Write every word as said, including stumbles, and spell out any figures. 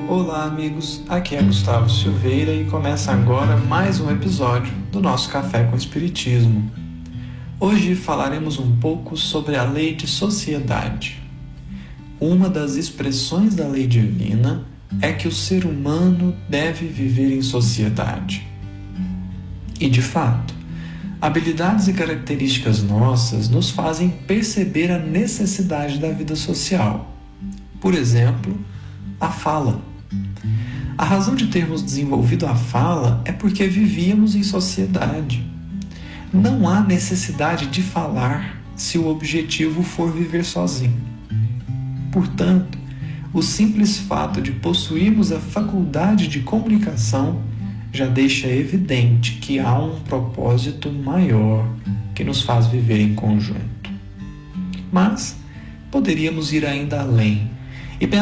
Olá amigos, aqui é Gustavo Silveira e começa agora mais um episódio do nosso Café com Espiritismo. Hoje falaremos um pouco sobre a lei de sociedade. Uma das expressões da lei divina é que o ser humano deve viver em sociedade. E de fato, habilidades e características nossas nos fazem perceber a necessidade da vida social. Por exemplo, a fala. A razão de termos desenvolvido a fala é porque vivíamos em sociedade. Não há necessidade de falar se o objetivo for viver sozinho. Portanto, o simples fato de possuirmos a faculdade de comunicação já deixa evidente que há um propósito maior que nos faz viver em conjunto. Mas poderíamos ir ainda além.